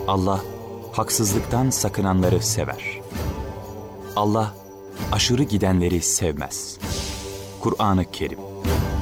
Allah haksızlıktan sakınanları sever. Allah aşırı gidenleri sevmez. Kur'an-ı Kerim.